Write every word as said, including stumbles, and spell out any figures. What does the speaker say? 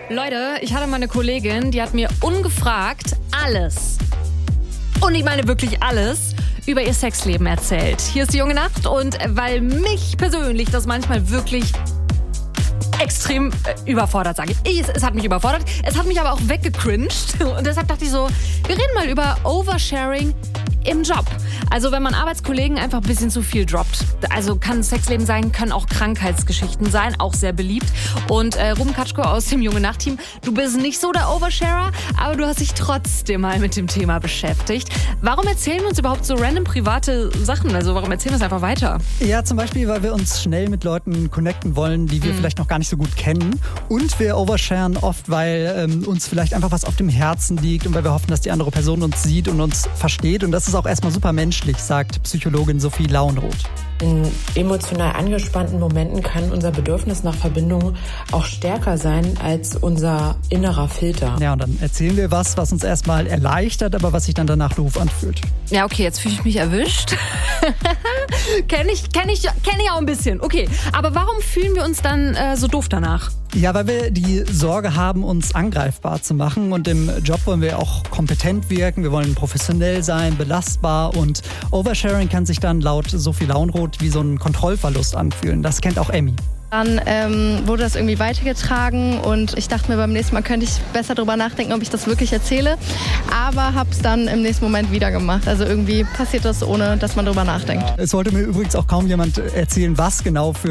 Leute, ich hatte mal eine Kollegin, die hat mir ungefragt alles, und ich meine wirklich alles, über ihr Sexleben erzählt. Hier ist die junge Nacht, und weil mich persönlich das manchmal wirklich extrem äh, überfordert, sage ich. Es, es hat mich überfordert, es hat mich aber auch weggecringed, und deshalb dachte ich so, wir reden mal über Oversharing im Job. Also wenn man Arbeitskollegen einfach ein bisschen zu viel droppt. Also kann Sexleben sein, können auch Krankheitsgeschichten sein, auch sehr beliebt. Und äh, Ruben Katschko aus dem Junge Nacht-Team, du bist nicht so der Oversharer, aber du hast dich trotzdem mal mit dem Thema beschäftigt. Warum erzählen wir uns überhaupt so random private Sachen? Also warum erzählen wir es einfach weiter? Ja, zum Beispiel, weil wir uns schnell mit Leuten connecten wollen, die wir mhm. vielleicht noch gar nicht so gut kennen. Und wir oversharen oft, weil ähm, uns vielleicht einfach was auf dem Herzen liegt und weil wir hoffen, dass die andere Person uns sieht und uns versteht. Und das ist auch erstmal super menschlich, sagt Psychologin Sophie Lauenroth. In emotional angespannten Momenten kann unser Bedürfnis nach Verbindung auch stärker sein als unser innerer Filter. Ja, und dann erzählen wir was, was uns erstmal erleichtert, aber was sich dann danach doof anfühlt. Ja, okay, jetzt fühle ich mich erwischt. Kenn ich, kenn ich, kenn ich auch ein bisschen. Okay, aber warum fühlen wir uns dann äh, so doof danach? Ja, weil wir die Sorge haben, uns angreifbar zu machen, und im Job wollen wir auch kompetent wirken, wir wollen professionell sein, belastbar, und Oversharing kann sich dann laut Sophie Lauenroth wie so ein Kontrollverlust anfühlen. Das kennt auch Emmy. Dann ähm, wurde das irgendwie weitergetragen, und ich dachte mir, beim nächsten Mal könnte ich besser drüber nachdenken, ob ich das wirklich erzähle, aber habe es dann im nächsten Moment wieder gemacht. Also irgendwie passiert das, ohne dass man drüber nachdenkt. Es wollte mir übrigens auch kaum jemand erzählen, was genau für